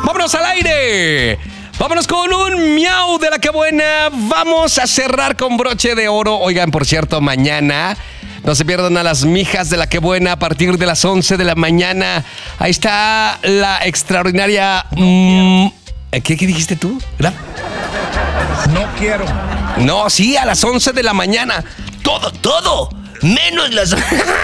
¡Vámonos al aire! Vámonos con un miau de la que buena. Vamos a cerrar con broche de oro. Oigan, por cierto, mañana no se pierdan a las mijas de la que buena a partir de las 11 de la mañana. Ahí está la extraordinaria... ¿Qué dijiste tú? ¿Verdad? No quiero. No, sí, a las 11 de la mañana. Todo. Menos las...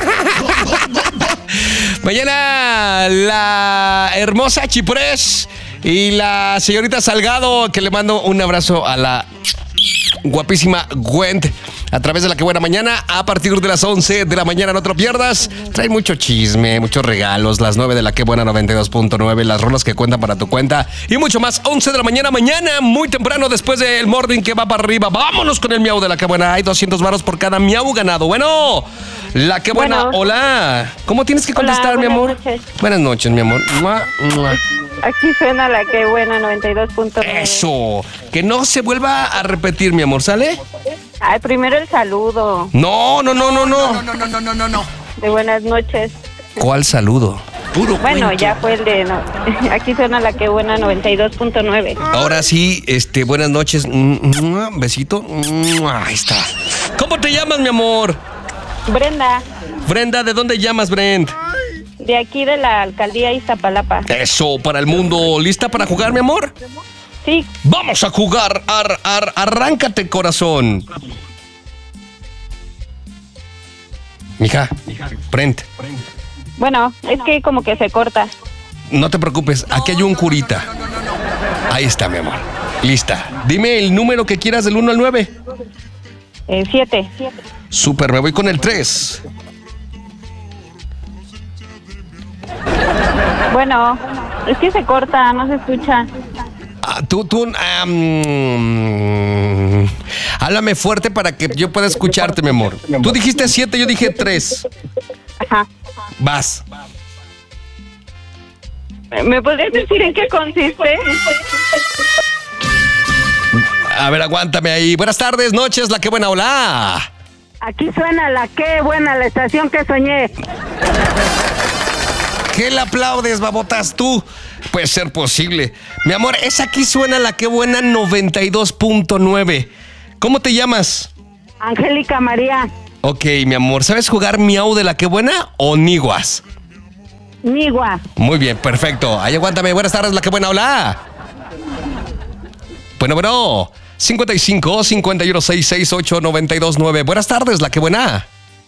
Mañana la hermosa Chiprés y la señorita Salgado, que le mando un abrazo a la guapísima Gwent a través de la que buena mañana a partir de las 11 de la mañana. No te lo pierdas. Trae mucho chisme, muchos regalos. Las 9 de la que buena 92.9, las rolas que cuentan para tu cuenta y mucho más. 11 de la mañana, muy temprano después del morning que va para arriba. Vámonos con el miau de la que buena. Hay 200 varos por cada miau ganado. Bueno, la que buena. Bueno. Hola. ¿Cómo tienes que contestar, Hola, mi amor? buenas noches. Buenas noches, mi amor. Mua, mua. Aquí suena la que buena 92.9. Eso. Que no se vuelva a repetir, mi amor, ¿sale? Ay, primero el saludo No. No. de buenas noches. ¿Cuál saludo? Puro Bueno, cuento. ya fue el de... No. Aquí suena la que buena 92.9. Ahora sí, buenas noches. Besito. Ahí está. ¿Cómo te llamas, mi amor? Brenda, Brenda, ¿de dónde llamas, Brent? de aquí de la alcaldía Iztapalapa. Eso, para el mundo. ¿Lista para jugar, mi amor? Sí, Vamos a jugar. Arráncate, corazón. Mija, Brent, bueno, es que como que se corta. no te preocupes. Aquí hay un curita. Ahí está, mi amor. Lista. Dime el número que quieras del 1 al 9. 7. Súper, me voy con el 3. Bueno, es que se corta, no se escucha. Háblame fuerte para que yo pueda escucharte, mi amor. Tú dijiste 7, yo dije 3. Ajá. Vas. ¿Me podrías decir en qué consiste? A ver, aguántame ahí. Buenas tardes, noches, la que buena, hola. Aquí suena la que buena, la estación que soñé. ¿Qué le aplaudes, babotas, tú? Puede ser posible. Mi amor, es aquí suena la que buena 92.9. ¿Cómo te llamas? Angélica María Ok, mi amor, ¿sabes jugar miau de la que buena o niguas? Nigua. Muy bien, perfecto. Ahí aguántame. Buenas tardes, la que buena, hola. Bueno. 55 51 668 929. Buenas tardes, la que buena.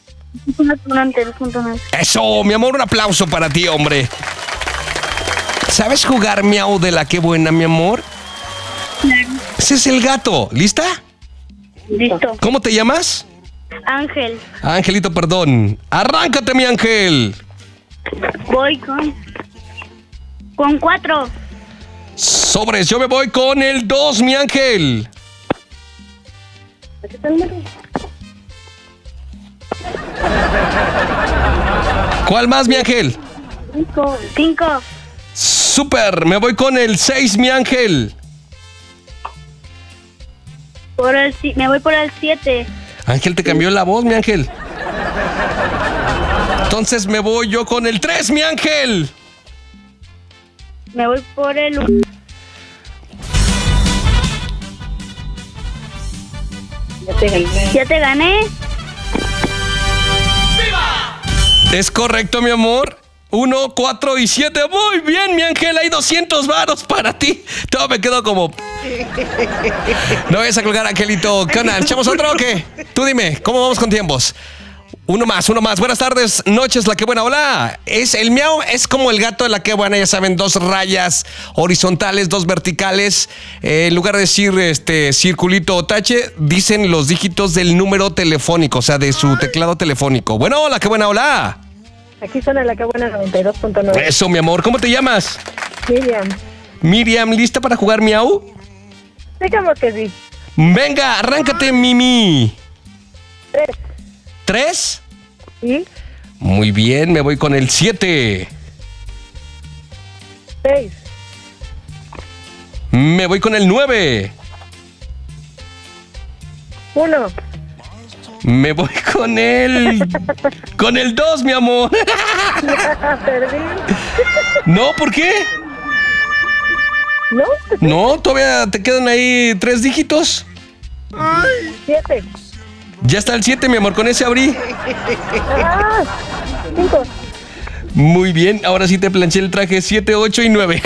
Eso, mi amor, un aplauso para ti, hombre. ¿Sabes jugar miau de la que buena, mi amor? Ese es el gato. ¿Lista? Listo. ¿Cómo te llamas? Ángel, Angelito, perdón. Arráncate, mi ángel. voy con 4. Sobres, yo me voy con el 2, mi ángel. ¿Cuál más, mi ángel? 5. Súper, me voy con el 6, mi ángel. Me voy por el 7. Ángel, te cambió la voz, mi ángel. Entonces me voy yo con el 3, mi ángel. Me voy por el 1. Ya te gané. Es correcto, mi amor. 1, 4 y 7. Muy bien, mi ángel. Hay 200 varos para ti. Todo me quedo como... No vayas a colgar, Angelito. ¿Qué onda? ¿Echamos otro o qué? Tú dime, ¿cómo vamos con tiempos? Uno más. Buenas tardes, noches, la que buena. Hola. El miau es como el gato de la que buena, ya saben, 2 rayas horizontales, 2 verticales. En lugar de decir circulito o tache, dicen los dígitos del número telefónico, o sea, de su teclado telefónico. Bueno, la que buena, hola. Aquí suena la que buena 92.9. Eso, mi amor. ¿Cómo te llamas? Miriam. Miriam, ¿lista para jugar miau? Digamos que sí. Venga, arráncate, Mimi. 3. 3. ¿Sí? Muy bien, me voy con el 7. 6. Me voy con el 9. 1. Me voy con el... Con el 2, mi amor. Perdí. No, ¿por qué? ¿No? No, todavía te quedan ahí 3 dígitos. 7. Ya está el 7, mi amor, con ese abrí. 5. Muy bien, ahora sí te planché el traje 7, 8 y 9.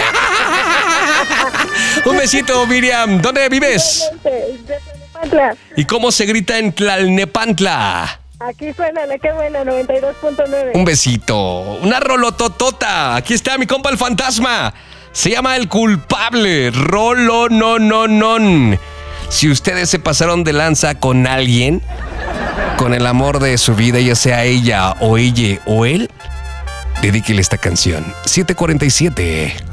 Un besito, Miriam. ¿Dónde vives? ¿Y cómo se grita en Tlalnepantla? Aquí suena la que buena, 92.9. Un besito. Una rolototota. Aquí está mi compa el fantasma. Se llama El Culpable. Rolo no, no, non. Si ustedes se pasaron de lanza con alguien, con el amor de su vida, ya sea ella o él, dedíquele esta canción. 7:47.